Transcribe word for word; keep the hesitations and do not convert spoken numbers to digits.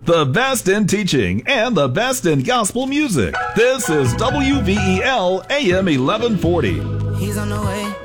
The best in teaching and the best in gospel music. This is W V E L A M eleven forty. He's on the way.